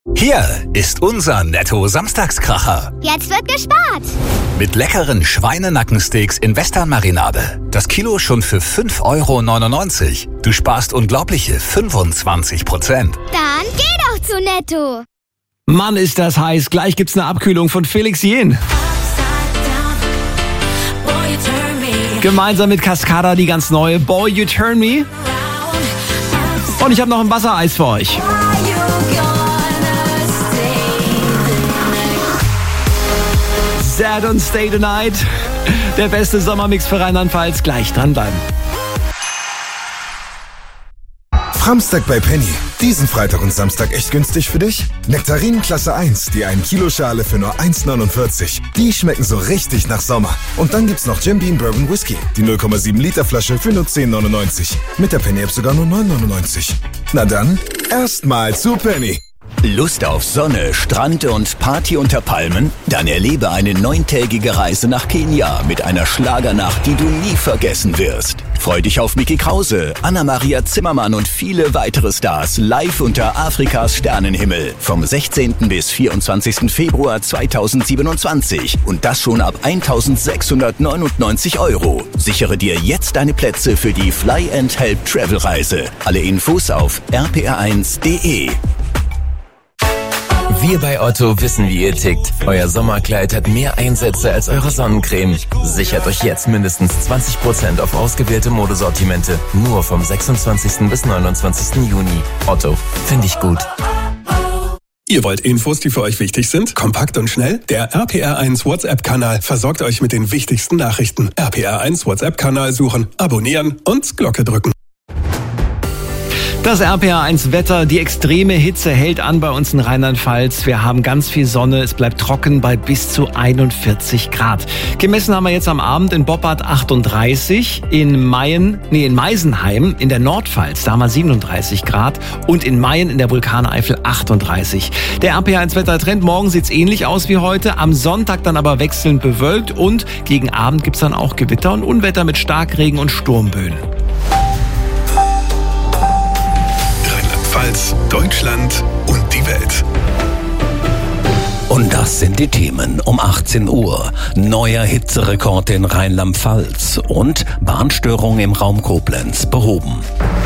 Hier ist unser Netto-Samstagskracher. Jetzt wird gespart. Mit leckeren Schweinenackensteaks in Western-Marinade. Das Kilo schon für 5,99 €. Du sparst unglaubliche 25%. Dann geh doch zu Netto. Mann, ist das heiß. Gleich gibt's eine Abkühlung von Felix Jähn. Gemeinsam mit Cascada die ganz neue Boy You Turn Me. Und ich habe noch ein Wassereis für euch. Sad und Stay the Night. Der beste Sommermix für Rheinland-Pfalz. Gleich dranbleiben. Framstag bei Penny. Diesen Freitag und Samstag echt günstig für dich? Nektarinen Klasse 1, die 1 Kilo Schale für nur 1,49. Die schmecken so richtig nach Sommer. Und dann gibt's noch Jim Beam Bourbon Whisky, die 0,7 Liter Flasche für nur 10,99. Mit der Penny App sogar nur 9,99. Na dann, erstmal zu Penny. Lust auf Sonne, Strand und Party unter Palmen? Dann erlebe eine 9-tägige Reise nach Kenia mit einer Schlagernacht, die du nie vergessen wirst. Freu dich auf Micky Krause, Anna-Maria Zimmermann und viele weitere Stars live unter Afrikas Sternenhimmel vom 16. bis 24. Februar 2027 und das schon ab 1.699 €. Sichere dir jetzt deine Plätze für die Fly and Help Travel Reise. Alle Infos auf rpr1.de. Wir bei Otto wissen, wie ihr tickt. Euer Sommerkleid hat mehr Einsätze als eure Sonnencreme. Sichert euch jetzt mindestens 20% auf ausgewählte Modesortimente. Nur vom 26. bis 29. Juni. Otto, finde ich gut. Ihr wollt Infos, die für euch wichtig sind? Kompakt und schnell? Der RPR1 WhatsApp-Kanal versorgt euch mit den wichtigsten Nachrichten. RPR1 WhatsApp-Kanal suchen, abonnieren und Glocke drücken. Das RPR1 Wetter, die extreme Hitze hält an bei uns in Rheinland-Pfalz. Wir haben ganz viel Sonne, es bleibt trocken bei bis zu 41 Grad. Gemessen haben wir jetzt am Abend in Boppard 38, in Meisenheim in der Nordpfalz, da haben wir 37 Grad und in Mayen in der Vulkaneifel 38. Der RPR1 Wettertrend, morgen sieht's ähnlich aus wie heute, am Sonntag dann aber wechselnd bewölkt und gegen Abend gibt's dann auch Gewitter und Unwetter mit Starkregen und Sturmböen. Deutschland und die Welt. Und das sind die Themen um 18 Uhr. Neuer Hitzerekord in Rheinland-Pfalz und Bahnstörung im Raum Koblenz behoben.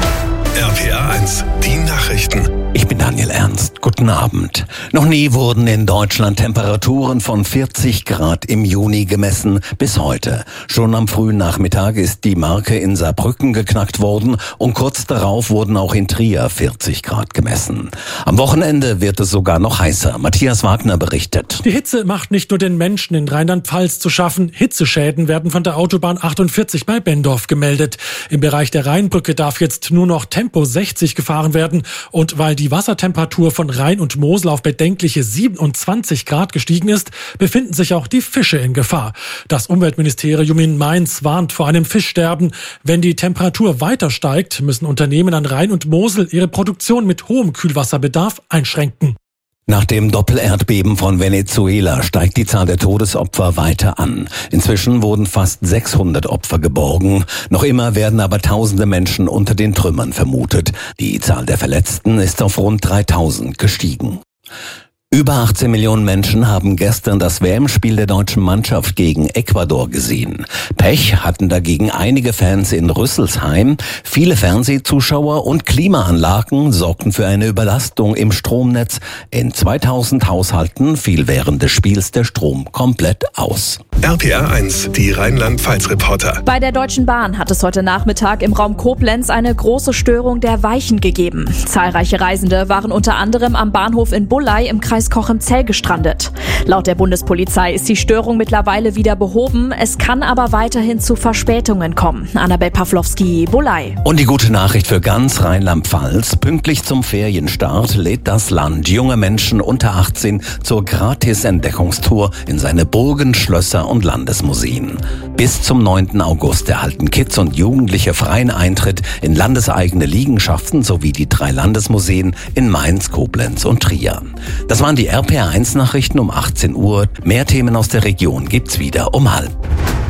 RPR1, die Nachrichten. Ich bin Daniel Ernst. Guten Abend. Noch nie wurden in Deutschland Temperaturen von 40 Grad im Juni gemessen bis heute. Schon am frühen Nachmittag ist die Marke in Saarbrücken geknackt worden und kurz darauf wurden auch in Trier 40 Grad gemessen. Am Wochenende wird es sogar noch heißer. Matthias Wagner berichtet. Die Hitze macht nicht nur den Menschen in Rheinland-Pfalz zu schaffen. Hitzeschäden werden von der Autobahn 48 bei Bendorf gemeldet. Im Bereich der Rheinbrücke darf jetzt nur noch Tempo 60 gefahren werden. Und weil die Wassertemperatur von Rhein und Mosel auf bedenkliche 27 Grad gestiegen ist, befinden sich auch die Fische in Gefahr. Das Umweltministerium in Mainz warnt vor einem Fischsterben. Wenn die Temperatur weiter steigt, müssen Unternehmen an Rhein und Mosel ihre Produktion mit hohem Kühlwasserbedarf einschränken. Nach dem Doppelerdbeben von Venezuela steigt die Zahl der Todesopfer weiter an. Inzwischen wurden fast 600 Opfer geborgen. Noch immer werden aber tausende Menschen unter den Trümmern vermutet. Die Zahl der Verletzten ist auf rund 3000 gestiegen. Über 18 Millionen Menschen haben gestern das WM-Spiel der deutschen Mannschaft gegen Ecuador gesehen. Pech hatten dagegen einige Fans in Rüsselsheim. Viele Fernsehzuschauer und Klimaanlagen sorgten für eine Überlastung im Stromnetz. In 2000 Haushalten fiel während des Spiels der Strom komplett aus. RPR1, die Rheinland-Pfalz-Reporter. Bei der Deutschen Bahn hat es heute Nachmittag im Raum Koblenz eine große Störung der Weichen gegeben. Zahlreiche Reisende waren unter anderem am Bahnhof in Bullei im Kreis Cochem-Zell gestrandet. Laut der Bundespolizei ist die Störung mittlerweile wieder behoben. Es kann aber weiterhin zu Verspätungen kommen. Annabel Pawlowski, Bullei. Und die gute Nachricht für ganz Rheinland-Pfalz. Pünktlich zum Ferienstart lädt das Land junge Menschen unter 18 zur Gratis-Entdeckungstour in seine Burgen, Schlösser und Landesmuseen. Bis zum 9. August erhalten Kids und Jugendliche freien Eintritt in landeseigene Liegenschaften sowie die 3 Landesmuseen in Mainz, Koblenz und Trier. Das waren die RPR1-Nachrichten um 18 Uhr. Mehr Themen aus der Region gibt's wieder um 12:30.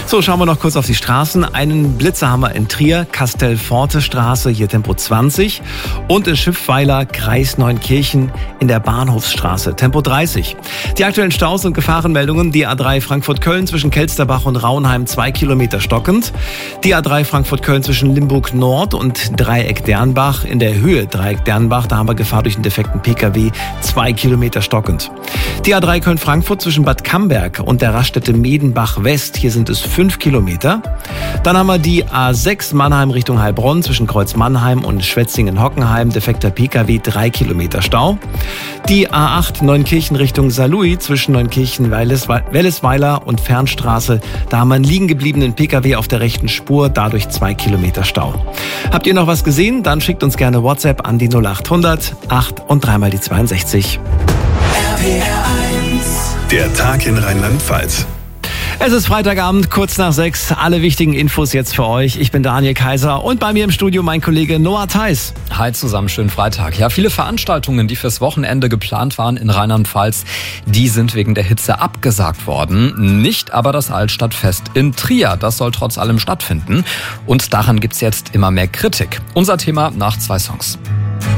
So, schauen wir noch kurz auf die Straßen. Einen Blitzer haben wir in Trier, Castelforte-Straße, hier Tempo 20. Und in Schiffweiler, Kreis Neunkirchen in der Bahnhofsstraße, Tempo 30. Die aktuellen Staus und Gefahrenmeldungen: die A3 Frankfurt-Köln zwischen Kelsterbach und Raunheim 2 Kilometer stockend. Die A3 Frankfurt-Köln zwischen Limburg Nord und Dreieck Dernbach in der Höhe Dreieck Dernbach. Da haben wir Gefahr durch einen defekten Pkw, 2 Kilometer stockend. Die A3 Köln-Frankfurt zwischen Bad Camberg und der Raststätte Medenbach West. Hier sind es 5 Kilometer. Dann haben wir die A6 Mannheim Richtung Heilbronn zwischen Kreuz Mannheim und Schwetzingen-Hockenheim. Defekter Pkw, 3 Kilometer Stau. Die A8 Neunkirchen Richtung Saarlouis zwischen Neunkirchen-Wellesweiler und Fernstraße. Da haben wir einen liegen gebliebenen Pkw auf der rechten Spur, dadurch 2 Kilometer Stau. Habt ihr noch was gesehen? Dann schickt uns gerne WhatsApp an die 0800 8 und 3 mal die 62. Der Tag in Rheinland-Pfalz. Es ist Freitagabend, kurz nach 6. Alle wichtigen Infos jetzt für euch. Ich bin Daniel Kaiser und bei mir im Studio mein Kollege Noah Theis. Hi zusammen, schönen Freitag. Ja, viele Veranstaltungen, die fürs Wochenende geplant waren in Rheinland-Pfalz, die sind wegen der Hitze abgesagt worden. Nicht aber das Altstadtfest in Trier. Das soll trotz allem stattfinden. Und daran gibt's jetzt immer mehr Kritik. Unser Thema nach 2 Songs.